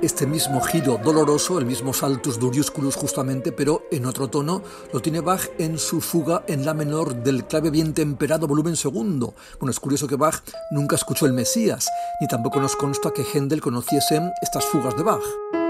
Este mismo giro doloroso, el mismo saltus duriusculus justamente, pero en otro tono, lo tiene Bach en su fuga en la menor del clave bien temperado volumen segundo. Bueno, es curioso que Bach nunca escuchó el Mesías, ni tampoco nos consta que Händel conociese estas fugas de Bach.